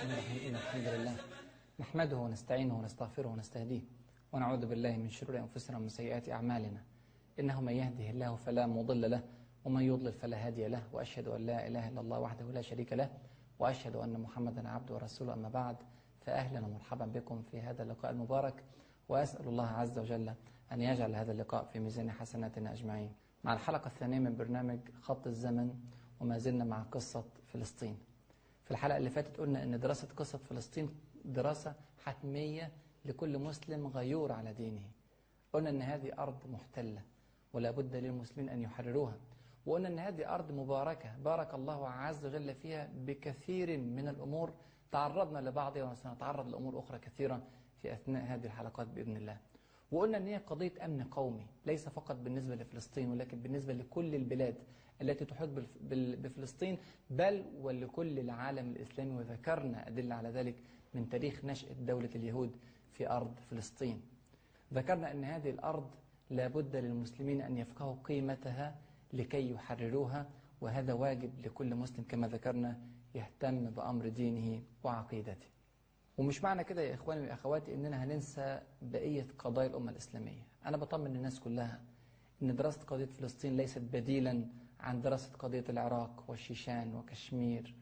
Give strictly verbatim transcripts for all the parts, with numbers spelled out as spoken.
الرحمن الرحيم. إن الحمد لله نحمده ونستعينه ونستغفره ونستهديه ونعوذ بالله من شرور أنفسنا ومن سيئات أعمالنا. إنه من يهده الله فلا مضل له ومن يضلل فلا هادي له، وأشهد أن لا إله إلا الله وحده لا شريك له، وأشهد أن محمدا عبده ورسوله. أما بعد، فأهلا ومرحبا بكم في هذا اللقاء المبارك، وأسأل الله عز وجل أن يجعل هذا اللقاء في ميزان حسناتنا أجمعين. مع الحلقة الثانية من برنامج خط الزمن، وما زلنا مع قصة فلسطين. في الحلقة اللي فاتت قلنا أن دراسة قصة فلسطين دراسة حتمية لكل مسلم غيور على دينه. قلنا أن هذه أرض محتلة ولا بد للمسلمين أن يحرروها، وقلنا أن هذه أرض مباركة بارك الله عز وجل فيها بكثير من الأمور تعرضنا لبعضها وسنتعرض لأمور أخرى كثيرة في أثناء هذه الحلقات بإذن الله. وقلنا أن هي قضية أمن قومي ليس فقط بالنسبة لفلسطين، ولكن بالنسبة لكل البلاد التي تحيط بفلسطين، بل ولكل العالم الإسلامي. وذكرنا أدلة على ذلك من تاريخ نشأة دولة اليهود في أرض فلسطين. ذكرنا أن هذه الأرض لا بد للمسلمين أن يفقهوا قيمتها لكي يحرروها، وهذا واجب لكل مسلم كما ذكرنا يهتم بأمر دينه وعقيدته. ومش معنى كده يا إخواني وأخواتي إننا هننسى بقية قضايا الأمة الإسلامية. أنا بطمن الناس كلها إن دراسة قضية فلسطين ليست بديلا عن دراسة قضية العراق والشيشان وكشمير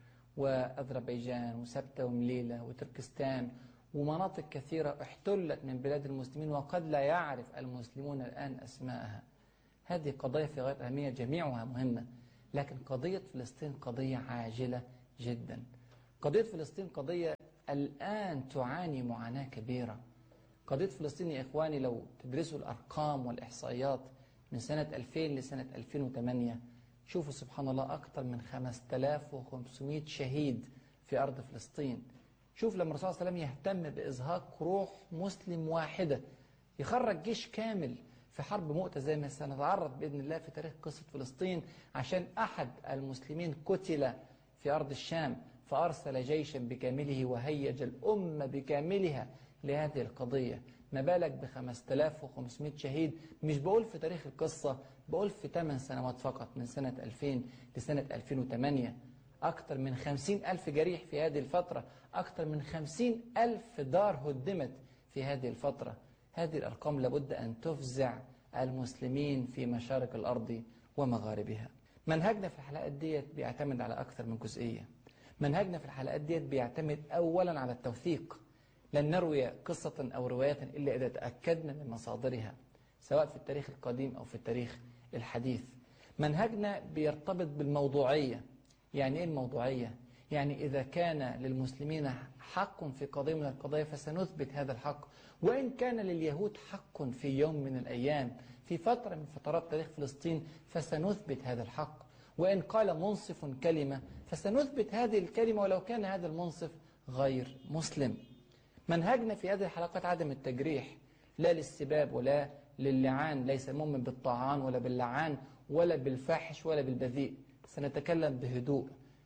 وأذربيجان وسبتة ومليلة وتركستان ومناطق كثيرة احتلت من بلاد المسلمين وقد لا يعرف المسلمون الآن أسماءها. هذه قضايا في غاية الأهمية، جميعها مهمة، لكن قضية فلسطين قضية عاجلة جدا. قضية فلسطين قضية الآن تعاني معاناة كبيرة. قضية فلسطين يا إخواني لو تدرسوا الأرقام والإحصائيات من سنة ألفين لسنة ألفين وثمانية، شوفوا سبحان الله أكثر من خمسة آلاف وخمسمائة شهيد في أرض فلسطين. شوف لما الرسول صلى الله عليه وسلم يهتم بإزهاق روح مسلم واحدة، يخرج جيش كامل في حرب مؤتة زي ما سنتعرض بإذن الله في تاريخ قصة فلسطين، عشان أحد المسلمين قتل في أرض الشام، فأرسل جيشا بكامله وهيج الأمة بكاملها لهذه القضية. ما بالك بخمسة آلاف وخمسمائة شهيد؟ مش بقول في تاريخ القصة، بقول في ثمان سنوات فقط من سنة ألفين لسنة ألفين وثمانية. أكثر من خمسين ألف جريح في هذه الفترة، أكثر من خمسين ألف دار هدمت في هذه الفترة. هذه الأرقام لابد أن تفزع المسلمين في مشارق الأرض ومغاربها. منهجنا في الحلقات ديت بيعتمد على أكثر من جزئية. منهجنا في الحلقات ديت بيعتمد أولا على التوثيق. لن نروي قصة أو رواية إلا إذا تأكدنا من مصادرها، سواء في التاريخ القديم أو في التاريخ الحديث. منهجنا بيرتبط بالموضوعية. يعني إيه الموضوعية؟ يعني إذا كان للمسلمين حق في قضية من القضايا فسنثبت هذا الحق، وإن كان لليهود حق في يوم من الأيام في فترة من فترات تاريخ فلسطين فسنثبت هذا الحق، وإن قال منصف كلمة فسنثبت هذه الكلمة ولو كان هذا المنصف غير مسلم. منهجنا في هذه الحلقات عدم التجريح، لا للسباب ولا للعان، ليس مؤمن بالطعان ولا باللعان ولا بالفاحش ولا بالبذيء. سنتكلم بهدوء،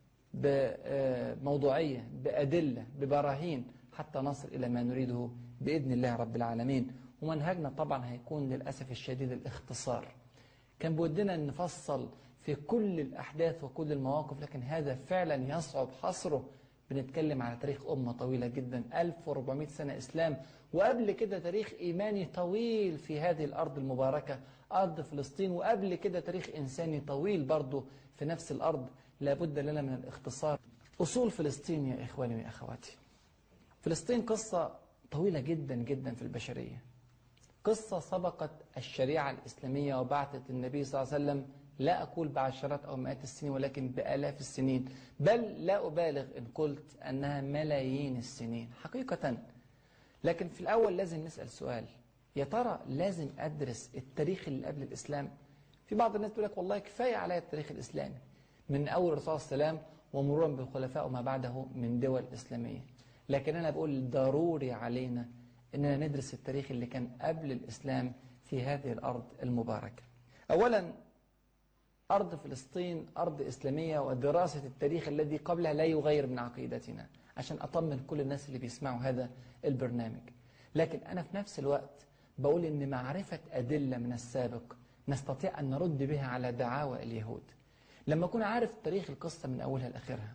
بموضوعية، بأدلة، ببراهين، حتى نصل إلى ما نريده بإذن الله رب العالمين. ومنهجنا طبعا هيكون للأسف الشديد الاختصار. كان بودنا أن نفصل في كل الأحداث وكل المواقف، لكن هذا فعلا يصعب حصره. بنتكلم على تاريخ أمة طويلة جدا، ألف وأربعمائة سنة إسلام، وقبل كده تاريخ إيماني طويل في هذه الأرض المباركة أرض فلسطين، وقبل كده تاريخ إنساني طويل برضه في نفس الأرض. لابد لنا من الاختصار. أصول فلسطين يا إخواني وأخواتي، فلسطين قصة طويلة جدا جدا في البشرية، قصة سبقت الشريعة الإسلامية وبعثة النبي صلى الله عليه وسلم، لا أقول بعشرات أو مئات السنين ولكن بآلاف السنين، بل لا أبالغ إن قلت أنها ملايين السنين حقيقة. لكن في الأول لازم نسأل سؤال، يا ترى لازم أدرس التاريخ اللي قبل الإسلام؟ في بعض الناس تقول لك والله كفاية عليا التاريخ الإسلامي من أول الرسول صلى الله عليه وسلم ومرورا بالخلفاء وما بعده من دول إسلامية. لكن أنا بقول ضروري علينا أننا ندرس التاريخ اللي كان قبل الإسلام في هذه الأرض المباركة. أولا، أرض فلسطين أرض إسلامية، ودراسة التاريخ الذي قبلها لا يغير من عقيدتنا، عشان أطمن كل الناس اللي بيسمعوا هذا البرنامج. لكن أنا في نفس الوقت بقول إن معرفة أدلة من السابق نستطيع أن نرد بها على دعاوى اليهود. لما أكون عارف تاريخ القصة من أولها لآخرها،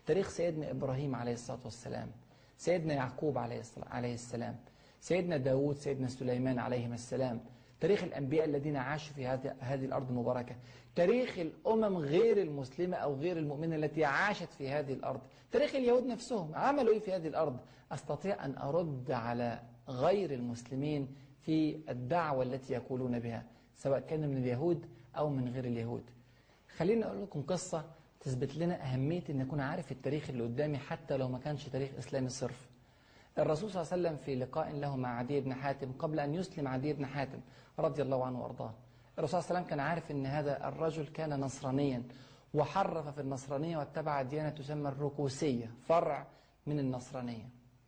تاريخ سيدنا إبراهيم عليه الصلاة والسلام، سيدنا يعقوب عليه السلام، سيدنا داود، سيدنا سليمان عليهم السلام، تاريخ الأنبياء الذين عاشوا في هذه الأرض المباركة، تاريخ الأمم غير المسلمة أو غير المؤمنة التي عاشت في هذه الأرض، تاريخ اليهود نفسهم عملوا إيه في هذه الأرض. أستطيع أن أرد على غير المسلمين في الدعوة التي يقولون بها، سواء كان من اليهود أو من غير اليهود. خليني أقول لكم قصة تثبت لنا أهمية أن أكون عارف التاريخ اللي قدامي حتى لو ما كانش تاريخ إسلامي صرف. الرسول صلى الله عليه وسلم في لقاء له مع عدي بن حاتم قبل أن يسلم عدي بن حاتم رضي الله عنه وأرضاه، الرسول صلى الله عليه وسلم كان عارف أن هذا الرجل كان نصرانيا وحرف في النصرانية واتبع ديانة تسمى الركوسية، فرع من النصرانية.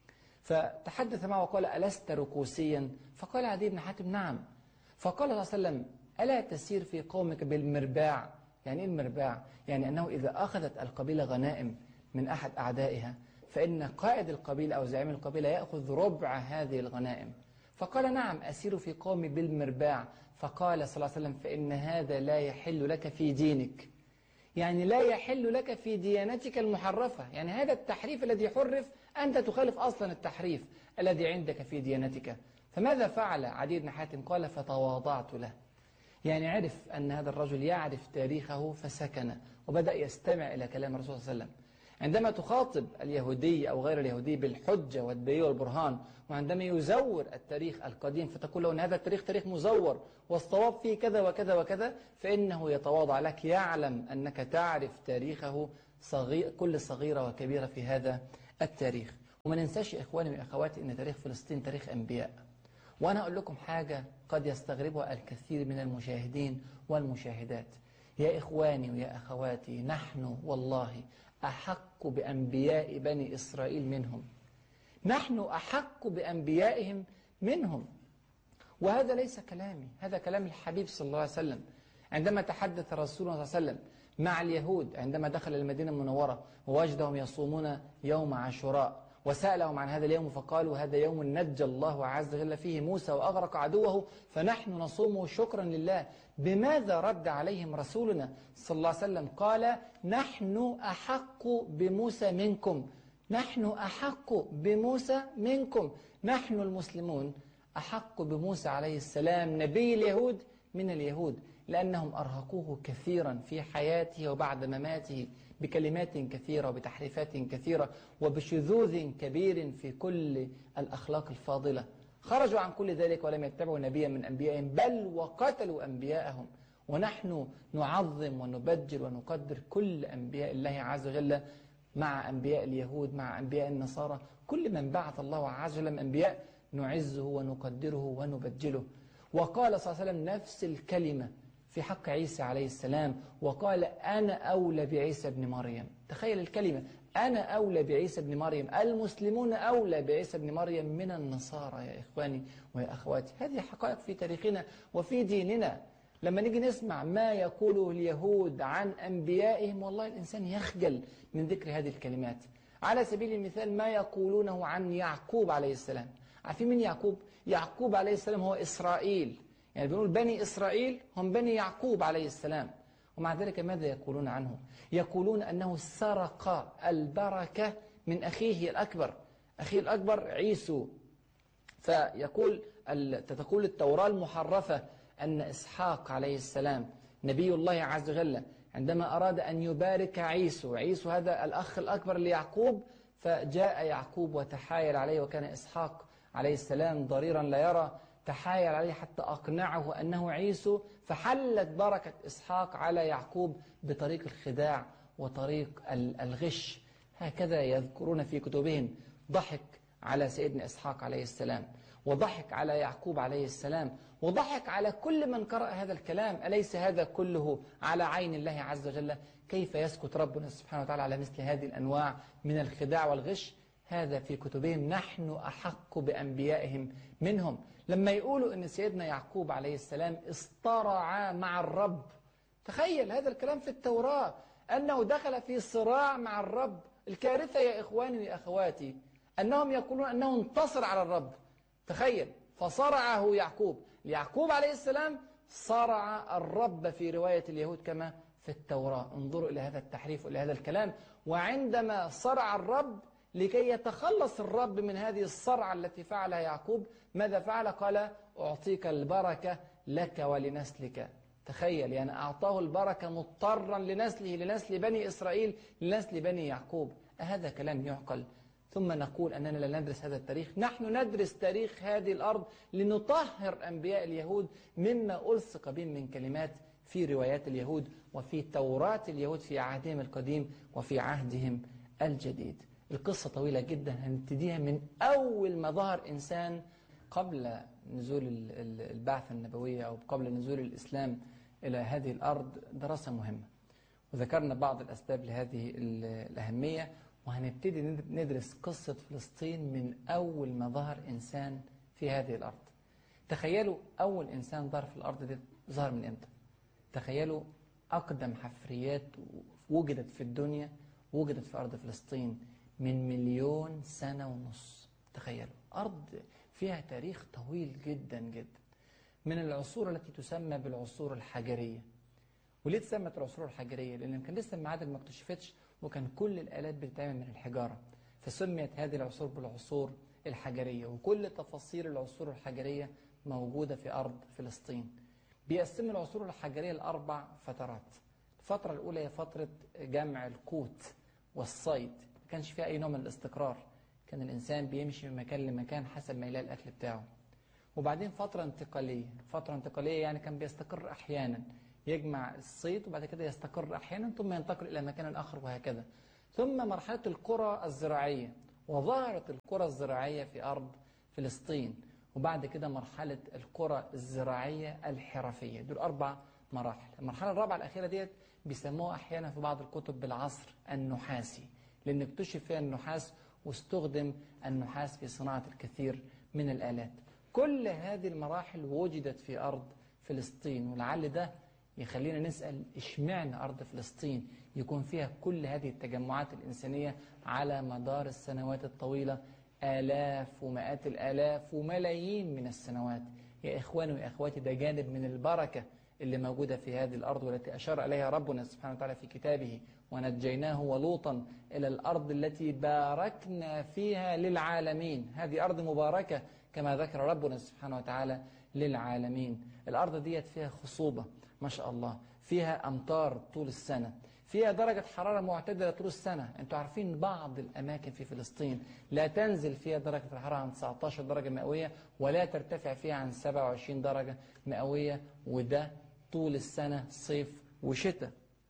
فتحدث معه وقال: ألست ركوسيا؟ فقال عدي بن حاتم: نعم. فقال صلى الله عليه وسلم: ألا تسير في قومك بالمرباع؟ يعني إيه المرباع؟ يعني أنه إذا أخذت القبيلة غنائم من أحد أعدائها فإن قائد القبيلة أو زعيم القبيلة يأخذ ربع هذه الغنائم. فقال: نعم أسير في قومي بالمرباع. فقال صلى الله عليه وسلم: فإن هذا لا يحل لك في دينك، يعني لا يحل لك في ديانتك المحرفة، يعني هذا التحريف الذي حرف أنت تخالف أصلا التحريف الذي عندك في ديانتك. فماذا فعل عدي بن حاتم؟ قال: فتواضعت له، يعني عرف أن هذا الرجل يعرف تاريخه فسكن وبدأ يستمع إلى كلام الرسول صلى الله عليه وسلم. عندما تخاطب اليهودي أو غير اليهودي بالحجة والدليل والبرهان، وعندما يزور التاريخ القديم فتقول له أن هذا التاريخ تاريخ مزور والصواب فيه كذا وكذا وكذا، فإنه يتواضع لك، يعلم أنك تعرف تاريخه صغير، كل صغيرة وكبيرة في هذا التاريخ. وما ننساش يا إخواني وأخواتي أن تاريخ فلسطين تاريخ أنبياء. وأنا أقول لكم حاجة قد يستغربها الكثير من المشاهدين والمشاهدات. يا إخواني ويا أخواتي، نحن والله أحق بأنبياء بني إسرائيل منهم، نحن أحق بأنبيائهم منهم. وهذا ليس كلامي، هذا كلام الحبيب صلى الله عليه وسلم عندما تحدث الرسول صلى الله عليه وسلم مع اليهود عندما دخل المدينة المنورة ووجدهم يصومون يوم عاشوراء، وسألهم عن هذا اليوم فقالوا: هذا يوم نجى الله عز وجل فيه موسى وأغرق عدوه فنحن نصومه شكرا لله. بماذا رد عليهم رسولنا صلى الله عليه وسلم؟ قال: نحن أحق بموسى منكم، نحن أحق بموسى منكم، نحن المسلمون أحق بموسى عليه السلام نبي اليهود من اليهود، لأنهم أرهقوه كثيرا في حياته وبعد مماته بكلمات كثيرة وبتحريفات كثيرة وبشذوذ كبير في كل الأخلاق الفاضلة. خرجوا عن كل ذلك ولم يتبعوا نبيا من أنبيائهم، بل وقتلوا أنبياءهم. ونحن نعظم ونبجل ونقدر كل أنبياء الله عز وجل، مع أنبياء اليهود، مع أنبياء النصارى، كل من بعث الله عز وجل من أنبياء نعزه ونقدره ونبجله. وقال صلى الله عليه وسلم نفس الكلمة في حق عيسى عليه السلام، وقال: أنا أولى بعيسى بن مريم. تخيل الكلمة، أنا أولى بعيسى بن مريم، المسلمون أولى بعيسى بن مريم من النصارى. يا إخواني ويا أخواتي، هذه حقائق في تاريخنا وفي ديننا. لما نيجي نسمع ما يقوله اليهود عن أنبيائهم والله الإنسان يخجل من ذكر هذه الكلمات. على سبيل المثال ما يقولونه عن يعقوب عليه السلام. عارفين من يعقوب؟ يعقوب عليه السلام هو إسرائيل، يعني بنقول بني إسرائيل هم بني يعقوب عليه السلام. ومع ذلك ماذا يقولون عنه؟ يقولون أنه سرق البركة من أخيه الأكبر، أخيه الأكبر عيسو. فيقول تقول التوراة المحرفة أن إسحاق عليه السلام نبي الله عز وجل عندما أراد أن يبارك عيسو، عيسو هذا الأخ الأكبر ليعقوب، فجاء يعقوب وتحايل عليه، وكان إسحاق عليه السلام ضريرا لا يرى، تحايل عليه حتى أقنعه أنه عيسو، فحلت بركة إسحاق على يعقوب بطريق الخداع وطريق الغش. هكذا يذكرون في كتبهم. ضحك على سيدنا إسحاق عليه السلام، وضحك على يعقوب عليه السلام، وضحك على كل من قرأ هذا الكلام. أليس هذا كله على عين الله عز وجل؟ كيف يسكت ربنا سبحانه وتعالى على مثل هذه الأنواع من الخداع والغش؟ هذا في كتبهم. نحن أحق بأنبيائهم منهم. لما يقولوا أن سيدنا يعقوب عليه السلام اصطرع مع الرب، تخيل هذا الكلام في التوراة، أنه دخل في صراع مع الرب. الكارثة يا إخواني ويا أخواتي أنهم يقولون أنه انتصر على الرب. تخيل، فصرعه يعقوب. يعقوب عليه السلام صرع الرب في رواية اليهود كما في التوراة. انظروا إلى هذا التحريف وإلى هذا الكلام. وعندما صرع الرب لكي يتخلص الرب من هذه الصرعة التي فعلها يعقوب، ماذا فعل؟ قال أعطيك البركة لك ولنسلك. تخيل، يعني أعطاه البركة مضطرا لنسله، لنسل بني إسرائيل، لنسل بني يعقوب. أهذا كلام يعقل؟ ثم نقول أننا لا ندرس هذا التاريخ. نحن ندرس تاريخ هذه الأرض لنطهر أنبياء اليهود مما ألصق بهم من كلمات في روايات اليهود وفي توراة اليهود في عهدهم القديم وفي عهدهم الجديد. القصة طويلة جدا، هنبتديها من أول ما ظهر إنسان قبل نزول البعثة النبوية أو قبل نزول الإسلام إلى هذه الأرض. دراسة مهمة، وذكرنا بعض الأسباب لهذه الأهمية، وهنبتدي ندرس قصة فلسطين من أول ما ظهر إنسان في هذه الأرض. تخيلوا أول إنسان ظهر في الأرض دي ظهر من إمتى؟ تخيلوا أقدم حفريات وجدت في الدنيا وجدت في أرض فلسطين من مليون سنة ونص. تخيلوا أرض فيها تاريخ طويل جدا جدا، من العصور التي تسمى بالعصور الحجرية. وليه تسمت العصور الحجرية؟ لأن كان لسه المعادن ما اكتشفتش، وكان كل الآلات بتتعمل من الحجارة، فسميت هذه العصور بالعصور الحجرية. وكل تفاصيل العصور الحجرية موجودة في أرض فلسطين. بيقسم العصور الحجرية لأربع فترات. الفترة الأولى هي فترة جمع القوت والصيد، ما كانش فيها أي نوع من الاستقرار، كان الإنسان بيمشي من مكان لمكان حسب ما يلاقي الأكل بتاعه. وبعدين فترة انتقالية، فترة انتقالية يعني كان بيستقر أحيانا، يجمع الصيد وبعد كده يستقر أحيانا ثم ينتقل إلى مكان آخر وهكذا. ثم مرحلة القرى الزراعية، وظهرت القرى الزراعية في أرض فلسطين. وبعد كده مرحلة القرى الزراعية الحرفية. دول أربع مراحل. المرحلة الرابعة الأخيرة ديت بيسموها أحيانا في بعض الكتب بالعصر النحاسي، لأن اكتشف فيها النحاس واستخدم النحاس في صناعة الكثير من الآلات. كل هذه المراحل وجدت في أرض فلسطين، ولعل ده يخلينا نسأل إشمعنى أرض فلسطين يكون فيها كل هذه التجمعات الإنسانية على مدار السنوات الطويلة، آلاف ومئات الآلاف وملايين من السنوات. يا إخواني ويا أخواتي، ده جانب من البركة اللي موجودة في هذه الأرض، والتي أشار إليها ربنا سبحانه وتعالى في كتابه: ونجيناه ولوطا إلى الأرض التي باركنا فيها للعالمين. هذه أرض مباركة كما ذكر ربنا سبحانه وتعالى للعالمين. الأرض ديت فيها خصوبة ما شاء الله، فيها أمطار طول السنة، فيها درجة حرارة معتدلة طول السنة. أنتوا عارفين بعض الأماكن في فلسطين لا تنزل فيها درجة الحرارة عن تسعة عشر درجة مئوية، ولا ترتفع فيها عن سبعة وعشرين درجة مئوية، وده طول السنة صيف وشتاء.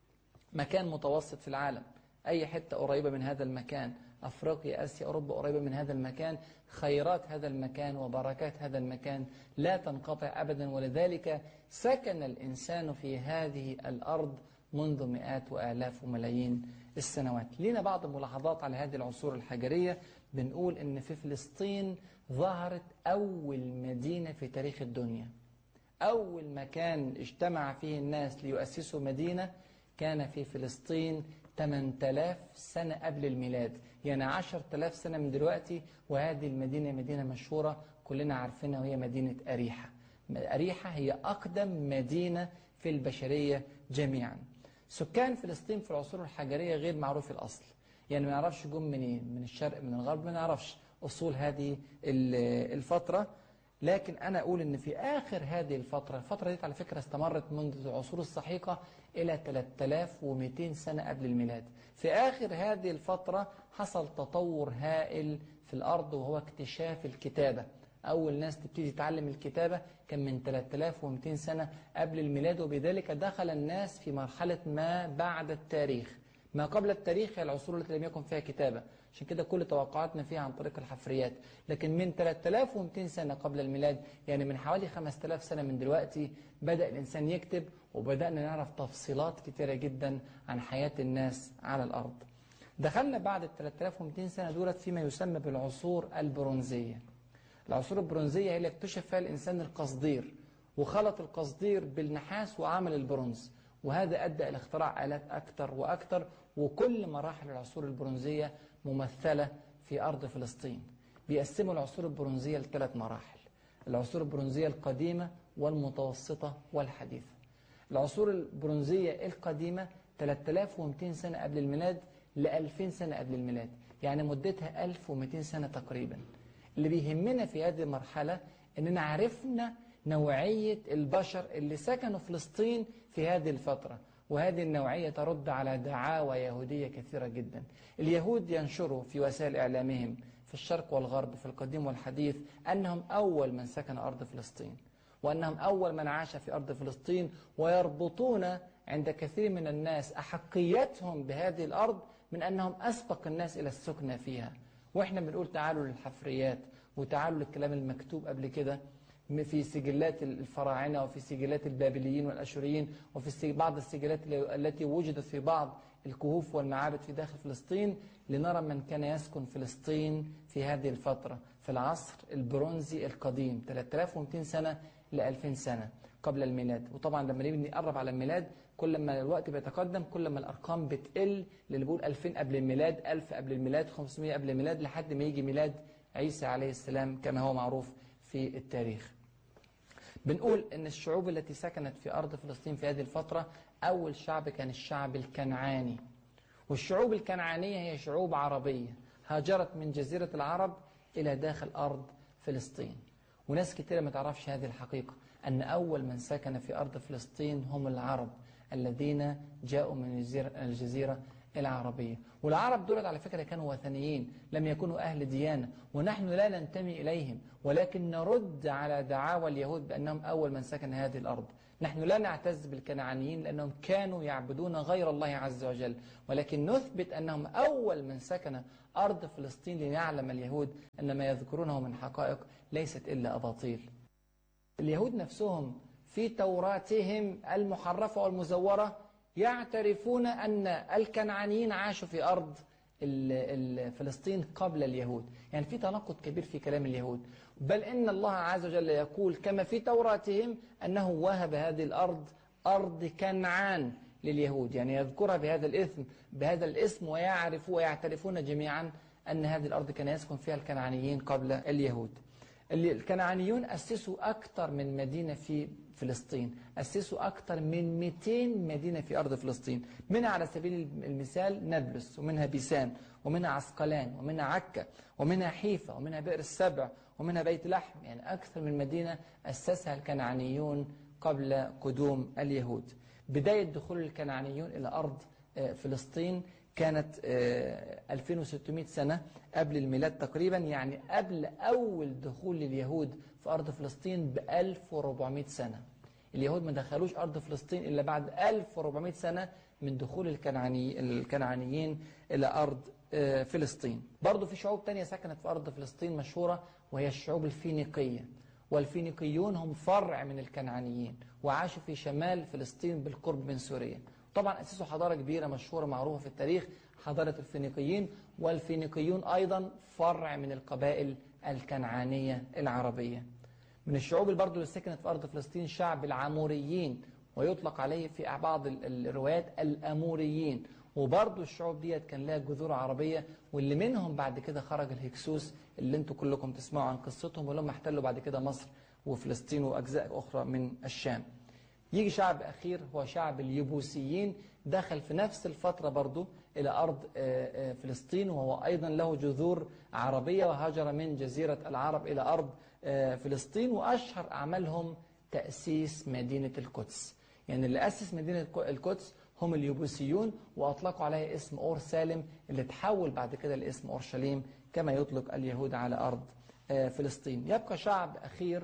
مكان متوسط في العالم، أي حتة قريبة من هذا المكان، أفريقيا، آسيا، أوروبا قريبة من هذا المكان. خيرات هذا المكان وبركات هذا المكان لا تنقطع أبدا، ولذلك سكن الإنسان في هذه الأرض منذ مئات وآلاف وملايين السنوات. لنا بعض الملاحظات على هذه العصور الحجرية. بنقول إن في فلسطين ظهرت أول مدينة في تاريخ الدنيا. أول مكان اجتمع فيه الناس ليؤسسوا مدينة كان في فلسطين ثمانية آلاف سنة قبل الميلاد، يعني عشرة آلاف سنة من دلوقتي. وهذه المدينة مدينة مشهورة كلنا عارفينها، وهي مدينة أريحة. أريحة هي أقدم مدينة في البشرية جميعا. سكان فلسطين في العصور الحجرية غير معروف الأصل، يعني ما نعرفش جم منين، من الشرق من الغرب، ما نعرفش أصول هذه الفترة. لكن أنا أقول إن في آخر هذه الفترة، الفترة دي على فكرة استمرت منذ العصور السحيقة إلى ثلاثة آلاف ومئتين سنة قبل الميلاد. في آخر هذه الفترة حصل تطور هائل في الأرض، وهو اكتشاف الكتابة. أول ناس تبتدي تتعلم الكتابة كان من ثلاثة آلاف ومئتين سنة قبل الميلاد، وبذلك دخل الناس في مرحلة ما بعد التاريخ. ما قبل التاريخ هي العصور التي لم يكن فيها كتابة، عشان كده كل توقعاتنا فيها عن طريق الحفريات. لكن من ثلاثة آلاف ومئتين سنة قبل الميلاد، يعني من حوالي خمسة آلاف سنة من دلوقتي، بدأ الإنسان يكتب، وبدأنا نعرف تفصيلات كتيرة جدا عن حياة الناس على الأرض. دخلنا بعد ال ثلاثة آلاف ومئتين سنة دولت فيما يسمى بالعصور البرونزية. العصور البرونزية هي اللي اكتشف فيها الإنسان القصدير، وخلط القصدير بالنحاس وعمل البرونز، وهذا أدى إلى اختراع آلات أكثر وأكثر. وكل مراحل العصور البرونزية ممثلة في أرض فلسطين. بيقسموا العصور البرونزية لثلاث مراحل: العصور البرونزية القديمة والمتوسطة والحديثة. العصور البرونزية القديمة ثلاثة آلاف ومئتين سنة قبل الميلاد ل ألفين سنة قبل الميلاد، يعني مدتها ألف ومئتين سنة تقريبا. اللي بيهمنا في هذه المرحلة إننا عرفنا نوعية البشر اللي سكنوا فلسطين في هذه الفترة، وهذه النوعية ترد على دعاوى يهودية كثيرة جدا. اليهود ينشروا في وسائل إعلامهم في الشرق والغرب في القديم والحديث أنهم أول من سكن أرض فلسطين، وأنهم أول من عاش في أرض فلسطين، ويربطون عند كثير من الناس أحقيتهم بهذه الأرض من أنهم أسبق الناس إلى السكنة فيها. وإحنا بنقول تعالوا للحفريات وتعالوا للكلام المكتوب قبل كده في سجلات الفراعنة وفي سجلات البابليين والأشوريين وفي بعض السجلات التي وجدت في بعض الكهوف والمعابد في داخل فلسطين، لنرى من كان يسكن فلسطين في هذه الفترة في العصر البرونزي القديم ثلاثة آلاف ومئتين سنة ل ألفين سنة قبل الميلاد. وطبعا لما نيجي نقرب على الميلاد كل ما الوقت بيتقدم كل ما الأرقام بتقل، اللي بيقول ألفين قبل الميلاد، ألف قبل الميلاد، خمسمائة قبل الميلاد، لحد ما يجي ميلاد عيسى عليه السلام كما هو معروف في التاريخ. بنقول ان الشعوب التي سكنت في أرض فلسطين في هذه الفترة، أول شعب كان الشعب الكنعاني. والشعوب الكنعانية هي شعوب عربية هاجرت من جزيرة العرب إلى داخل أرض فلسطين. وناس كتيرة ما تعرفش هذه الحقيقة، أن أول من سكن في أرض فلسطين هم العرب الذين جاءوا من الجزيرة العربية. والعرب دول على فكرة كانوا وثنيين، لم يكونوا أهل ديانة، ونحن لا ننتمي إليهم، ولكن نرد على دعاوى اليهود بأنهم أول من سكن هذه الأرض. نحن لا نعتز بالكنعانيين لأنهم كانوا يعبدون غير الله عز وجل، ولكن نثبت أنهم أول من سكن أرض فلسطين لنعلم اليهود أن ما يذكرونه من حقائق ليست إلا أباطيل. اليهود نفسهم في توراتهم المحرفة والمزورة يعترفون أن الكنعانيين عاشوا في أرض فلسطين قبل اليهود، يعني في تناقض كبير في كلام اليهود. بل إن الله عز وجل يقول كما في توراتهم أنه وهب هذه الأرض أرض كنعان لليهود، يعني يذكرها بهذا الاسم بهذا الاسم ويعرفوا ويعترفون جميعا أن هذه الأرض كان يسكن فيها الكنعانيين قبل اليهود. الكنعانيون أسسوا أكثر من مدينة في فلسطين، أسسوا أكثر من مئتين مدينة في أرض فلسطين، منها على سبيل المثال نابلس، ومنها بيسان، ومنها عسقلان، ومنها عكا، ومنها حيفا، ومنها بئر السبع، ومنها بيت لحم. يعني أكثر من مدينة أسسها الكنعانيون قبل قدوم اليهود. بداية دخول الكنعانيون إلى أرض فلسطين كانت ألفين وستمائة سنة قبل الميلاد تقريبا، يعني قبل أول دخول اليهود في أرض فلسطين ب ألف وأربعمائة سنة. اليهود ما دخلوش أرض فلسطين إلا بعد ألف وأربعمائة سنة من دخول الكنعاني الكنعانيين إلى أرض فلسطين. برضو في شعوب تانية سكنت في أرض فلسطين مشهورة، وهي الشعوب الفينيقية. والفينيقيون هم فرع من الكنعانيين، وعاشوا في شمال فلسطين بالقرب من سوريا. طبعا أسسوا حضارة كبيرة مشهورة معروفة في التاريخ، حضارة الفينيقيين. والفينيقيون أيضا فرع من القبائل الكنعانية العربية. من الشعوب اللي برضو اللي سكنت في أرض فلسطين شعب العموريين، ويطلق عليه في بعض الروايات الأموريين. وبرضو الشعوب ديت كان لها جذور عربية، واللي منهم بعد كده خرج الهكسوس اللي انتوا كلكم تسمعوا عن قصتهم، ولما احتلوا بعد كده مصر وفلسطين وأجزاء أخرى من الشام. يجي شعب أخير هو شعب اليبوسيين، دخل في نفس الفترة برضو إلى أرض فلسطين، وهو أيضا له جذور عربية، وهاجر من جزيرة العرب إلى أرض فلسطين. وأشهر أعمالهم تأسيس مدينة القدس، يعني اللي أسس مدينة القدس هم اليبوسيون، وأطلقوا عليها اسم أورسالم اللي تحول بعد كده لاسم أورشليم كما يطلق اليهود على أرض فلسطين. يبقى شعب أخير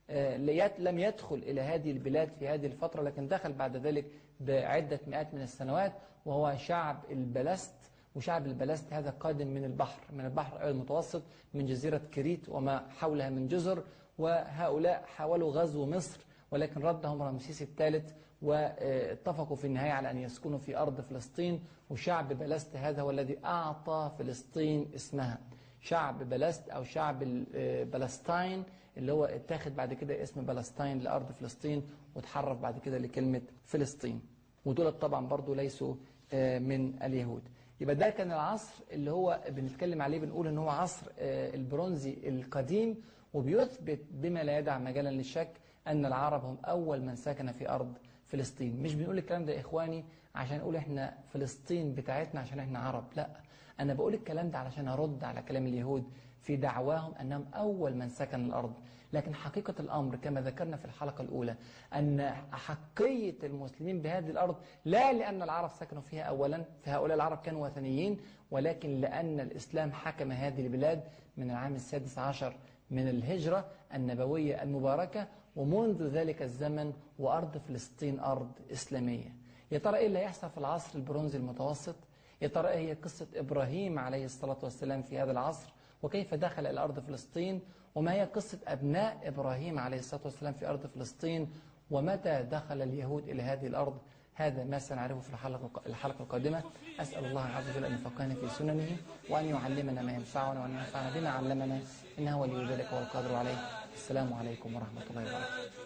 لم يدخل إلى هذه البلاد في هذه الفترة، لكن دخل بعد ذلك بعدة مئات من السنوات، وهو شعب البلست. وشعب البلست هذا قادم من البحر من البحر المتوسط، من جزيرة كريت وما حولها من جزر. وهؤلاء حاولوا غزو مصر، ولكن ردهم رمسيس الثالث، واتفقوا في النهاية على أن يسكنوا في أرض فلسطين. وشعب بلست هذا هو الذي أعطى فلسطين اسمها، شعب بلست أو شعب بلستاين، اللي هو اتاخد بعد كده اسم بلستاين لأرض فلسطين، وتحرف بعد كده لكلمة فلسطين. ودول طبعا برضو ليسوا من اليهود. يبقى ده كان العصر اللي هو بنتكلم عليه، بنقول ان هو عصر البرونزي القديم، وبيثبت بما لا يدع مجالا للشك أن العرب هم أول من سكن في أرض فلسطين. مش بنقول الكلام ده يا إخواني عشان نقول إحنا فلسطين بتاعتنا عشان إحنا عرب، لا، أنا بقول الكلام ده علشان أرد على كلام اليهود في دعواهم أنهم أول من سكن الأرض. لكن حقيقة الأمر كما ذكرنا في الحلقة الأولى أن أحقية المسلمين بهذه الأرض لا لأن العرب سكنوا فيها أولا، فهؤلاء العرب كانوا وثنيين، ولكن لأن الإسلام حكم هذه البلاد من العام السادس عشر من الهجرة النبوية المباركة، ومنذ ذلك الزمن وأرض فلسطين أرض إسلامية. يا ترى إيه اللي هيحصل في العصر البرونزي المتوسط؟ يا ترى إيه هي قصة إبراهيم عليه الصلاة والسلام في هذا العصر وكيف دخل إلى أرض فلسطين؟ وما هي قصة أبناء إبراهيم عليه الصلاة والسلام في أرض فلسطين؟ ومتى دخل اليهود إلى هذه الأرض؟ هذا ما سنعرفه في الحلقة الحلقة القادمة. أسأل الله عز وجل أن يفقهنا في سننه وأن يعلمنا ما ينفعنا وأن ينفعنا بما علمنا، إنه ولي ذلك والقادر عليه. السلام عليكم ورحمة الله وبركاته.